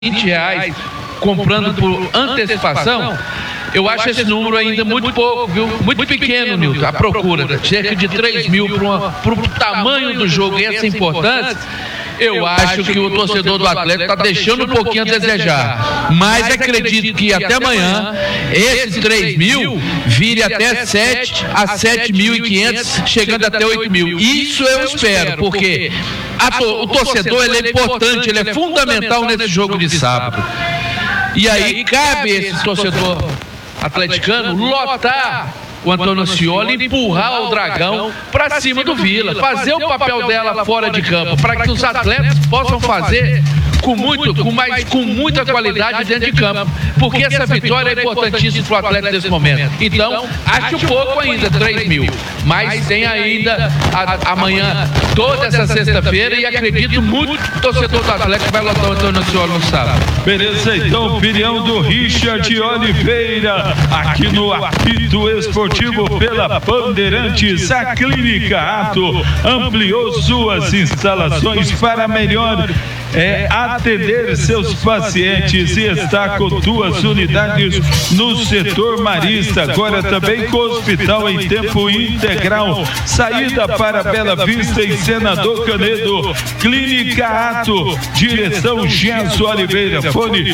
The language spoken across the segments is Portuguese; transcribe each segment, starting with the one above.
R$20 comprando por antecipação, eu acho esse número ainda muito pouco, viu? Muito pequeno, Nilton, a procura, cerca de 3 mil para o tamanho do jogo e essa importância. Eu acho que o torcedor do Atlético está deixando um pouquinho a desejar, mas acredito que até amanhã esses 3 mil vire até 7 a 7.500, chegando até 8 mil. Isso eu espero, porque o torcedor ele é importante, ele é fundamental nesse jogo de sábado. E aí cabe esse torcedor atleticano lotar o Antônio Ascioli, empurrar o Dragão para cima do Vila, fazer o papel dela fora de campo, para que os atletas possam fazer com muita qualidade dentro de campo, porque essa vitória é importantíssima para o Atlético nesse momento. Então, acho pouco ainda, 3 mil, mas tem ainda amanhã, toda essa sexta-feira, e acredito muito que o torcedor do Atlético vai lotar o Antônio Ascioli no sábado. Beleza, então, opinião do Richard Oliveira, aqui no Apito Esportivo pela Bandeirantes. A Clínica Ato ampliou suas instalações para melhor atender seus pacientes e está com 2 unidades no setor marista, agora também com hospital em tempo integral, saída para Bela Vista e Senador Canedo. Clínica Ato, direção Gerson Oliveira, fone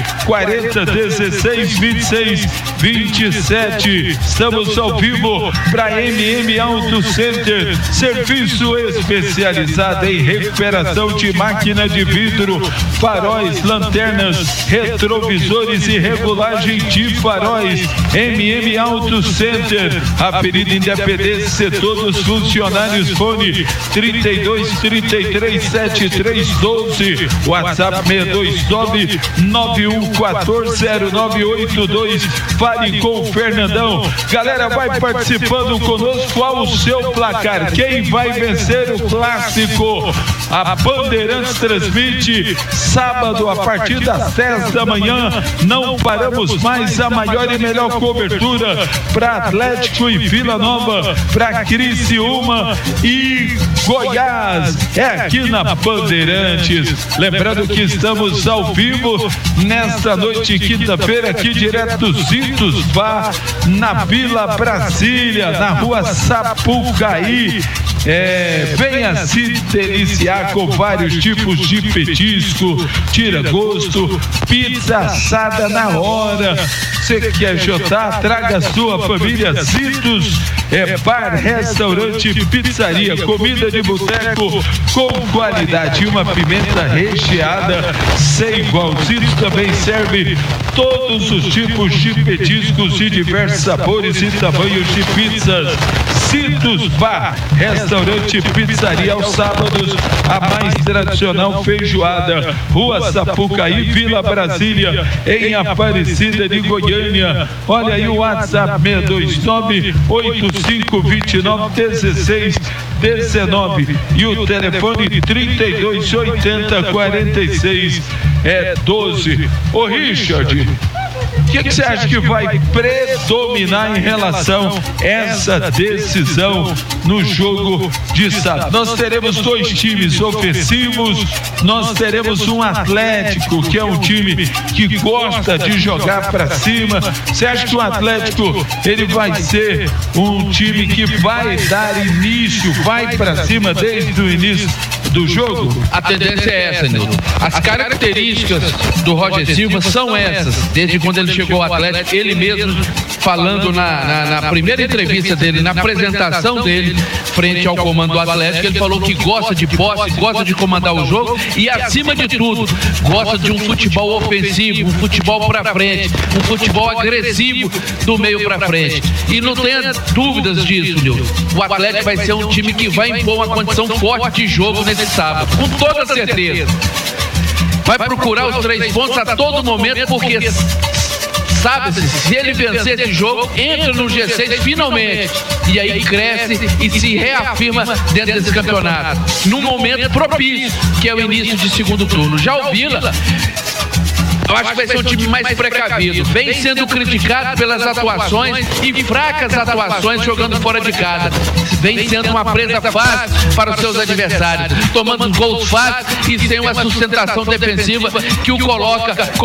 40162627. Estamos ao vivo para MM Auto Center, serviço especializado em recuperação de máquina de vidro, faróis, lanternas, retrovisores e regulagem de faróis. MM Auto Center, Avenida Independência, setor dos funcionários, fone 32337312, WhatsApp 62991140982. Fale com o Fernandão. Galera, vai participando conosco. Qual o seu placar? Quem vai vencer o clássico? A Bandeirantes transmite sábado a partir das 10 da manhã. Não paramos mais, a maior e melhor cobertura para Atlético e Vila Nova, para Criciúma e Goiás. É aqui na Bandeirantes. Lembrando que estamos ao vivo nesta noite, quinta-feira, aqui direto dos Zitos Bar, na Vila Brasília, na rua Sapucaí. Venha se deliciar com vários tipos de petisco, tira gosto, pizza assada na hora. Você quer jotar? Traga a sua família. Zitos bar, restaurante, pizzaria, comida de boteco com qualidade, uma pimenta recheada sem igual. Zitos também serve todos os tipos de petiscos de diversos sabores e tamanhos de pizzas. Zitos Bar, restaurante, pizzaria aos sábados, a mais tradicional feijoada, rua Sapucaí, Vila Brasília, em Aparecida de Goiânia. Olha aí o WhatsApp 629-8529-1619 e o telefone 3280-4612. Ô Richard, o que você acha que vai predominar em relação a essa decisão no jogo de sábado? Nós teremos 2 times ofensivos, nós teremos um Atlético, que é um time que gosta de jogar para cima. Você acha que o Atlético ele vai ser um time que vai dar início, vai para cima desde o início do jogo? A tendência é essa, Nilton. As características do Roger Silva são essas, desde quando ele chegou ao Atlético, ele mesmo falando na primeira entrevista dele, na apresentação dele frente ao comando do Atlético, ele falou que gosta de posse, gosta de comandar o jogo e, acima de tudo, gosta de um futebol ofensivo, um futebol para frente, um futebol agressivo do meio para frente. E não tenha dúvidas disso, Nilton. O Atlético vai ser um time que vai impor uma condição forte de jogo nesse sábado, com toda certeza. Vai procurar os 3 pontos a todo momento, porque sabe-se, se ele vencer esse jogo, entra no G6 finalmente, e aí cresce e se reafirma dentro desse campeonato, num momento propício, que é o início de segundo turno. Já o Vila, eu acho que vai ser um time mais precavido, vem sendo criticado pelas atuações e fracas atuações jogando fora de casa. vem sendo uma presa fácil para os seus adversários, tomando gols fáceis e sem uma sustentação defensiva que o coloca